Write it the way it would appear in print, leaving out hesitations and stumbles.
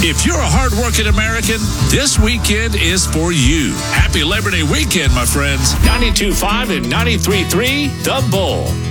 If you're a hardworking American, this weekend is for you. Happy Labor Day weekend, my friends. 92.5 and 93.3, The Bull.